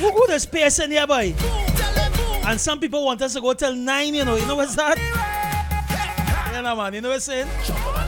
Who does pace in here, boy? And some people want us to go till 9, you know. You know what's that? Yeah, no, man. You know what I'm saying?